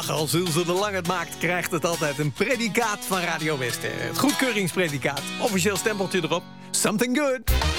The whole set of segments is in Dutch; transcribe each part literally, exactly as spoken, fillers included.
Ach, als Ilse de Lang het maakt, krijgt het altijd een predicaat van Radio Westen. Het goedkeuringspredicaat. Officieel stempeltje erop. Something good.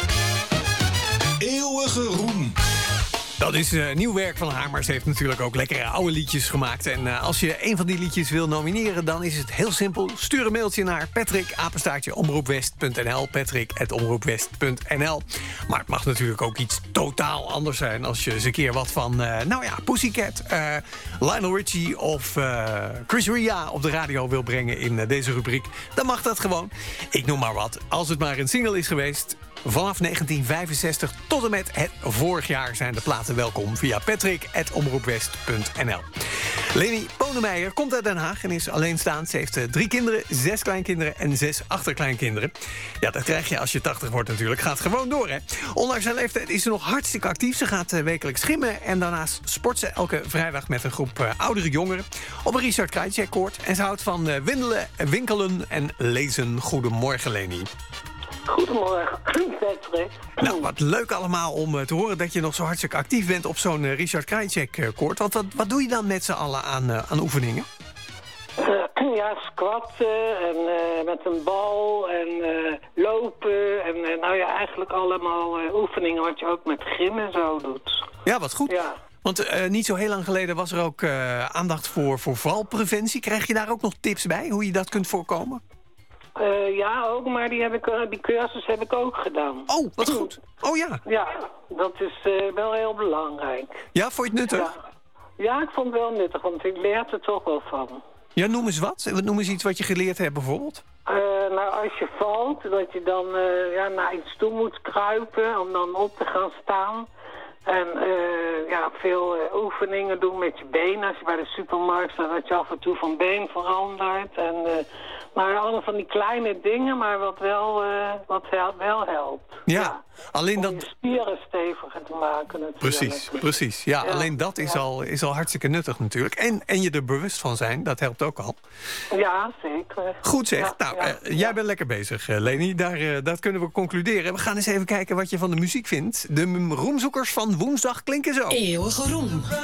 Eeuwige roem. Dat is uh, nieuw werk van haar, maar ze heeft natuurlijk ook lekkere oude liedjes gemaakt. En uh, als je een van die liedjes wil nomineren, dan is het heel simpel. Stuur een mailtje naar patrick, apenstaartje, omroepwest punt n l. patrick at omroepwest punt n l. Maar het mag natuurlijk ook iets totaal anders zijn. Als je eens een keer wat van, uh, nou ja, Pussycat, uh, Lionel Richie of uh, Chris Ria op de radio wil brengen in uh, deze rubriek, dan mag dat gewoon. Ik noem maar wat. Als het maar een single is geweest, vanaf negentien vijfenzestig tot en met het vorig jaar zijn de platen welkom via patrick at omroepwest punt n l. Leni Ponemeijer komt uit Den Haag en is alleenstaand. Ze heeft drie kinderen, zes kleinkinderen en zes achterkleinkinderen. Ja, dat krijg je als je tachtig wordt natuurlijk. Gaat gewoon door, hè. Ondanks haar leeftijd is ze nog hartstikke actief. Ze gaat wekelijks schimmen en daarnaast sport ze elke vrijdag met een groep uh, oudere jongeren op een Richard Krajicek-koord. En ze houdt van uh, wandelen, winkelen en lezen. Goedemorgen, Leni. Goedemorgen, Patrick. Nou, wat leuk allemaal om te horen dat je nog zo hartstikke actief bent op zo'n Richard Krajicek-koord. Want wat, wat doe je dan met z'n allen aan, uh, aan oefeningen? Uh, ja, squatten en uh, met een bal en uh, lopen. En uh, nou ja, eigenlijk allemaal uh, oefeningen wat je ook met gym en zo doet. Ja, wat goed. Ja. Want uh, niet zo heel lang geleden was er ook uh, aandacht voor, voor valpreventie. Krijg je daar ook nog tips bij, hoe je dat kunt voorkomen? Uh, ja, ook, maar die, heb ik, uh, die cursus heb ik ook gedaan. Oh, wat goed. Oh ja. Ja, dat is uh, wel heel belangrijk. Ja, vond je het nuttig? Ja. ja, ik vond het wel nuttig, want ik leer er toch wel van. Ja, noem eens wat. Noem eens iets wat je geleerd hebt bijvoorbeeld. Uh, nou, als je valt, dat je dan uh, ja, naar iets toe moet kruipen om dan op te gaan staan. En uh, ja, veel uh, oefeningen doen met je benen. Als je bij de supermarkt staat, dat je af en toe van been verandert. En, uh, maar allemaal van die kleine dingen, maar wat wel, uh, wat wel helpt. Ja, ja. alleen om dat... je spieren steviger te maken natuurlijk. Precies, precies. Ja, ja. alleen dat is, ja. al, is al hartstikke nuttig natuurlijk. En, en je er bewust van zijn, dat helpt ook al. Ja, zeker. Goed zeg. Ja, nou, ja, uh, jij ja. bent lekker bezig, uh, Leni. Daar, uh, dat kunnen we concluderen. We gaan eens even kijken wat je van de muziek vindt. De roemzoekers van woensdag klinken zo. Eeuwige roem.